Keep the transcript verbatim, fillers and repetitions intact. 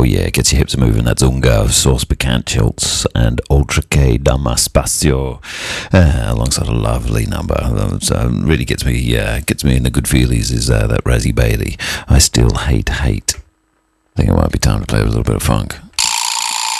Oh yeah, gets your hips moving. That's Unga, Sauce Picant Schultz, and Ultra K Dama Spazio, uh, alongside a lovely number. Uh, so really gets me, uh, gets me in the good feelies. Is uh, that Razzie Bailey? I still hate hate. I think it might be time to play a little bit of funk.